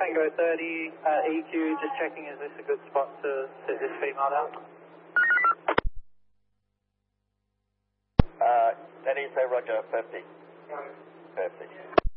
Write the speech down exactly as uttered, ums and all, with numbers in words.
Tango thirty, uh, E Q, just checking, is this a good spot to sit this female down? Uh, Eddie, say roger, fifty. fifty.